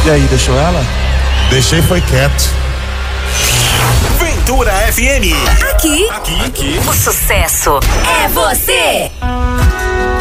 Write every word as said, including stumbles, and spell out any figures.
E aí, deixou ela? Deixei, foi quieto. Ventura F M. Aqui, Aqui, aqui. o sucesso é você.